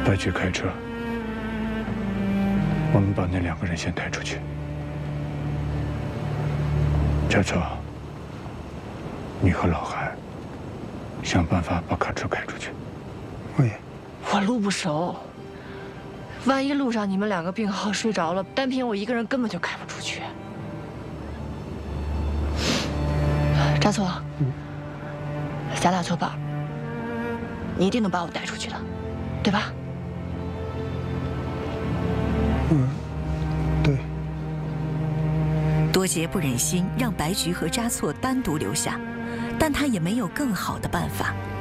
白菊开车，我们把那2个人先带出去。佳策，你和老韩想办法把卡车开出去。 我路不熟，万一路上你们2个病号睡着了，单凭我一个人根本就开不出去。扎错，咱俩作伴，你一定能把我带出去的，对吧？ 对。 多杰不忍心让白菊和扎错单独留下，但他也没有更好的办法。